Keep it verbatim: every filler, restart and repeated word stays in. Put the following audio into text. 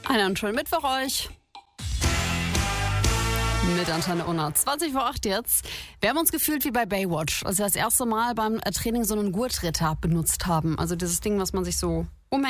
Einen schönen Mittwoch euch. Mit Antenne Unna. zwanzig vor acht jetzt. Wir haben uns gefühlt wie bei Baywatch, als wir das erste Mal beim Training so einen Gurtritter benutzt haben. Also dieses Ding, was man sich so umhängt.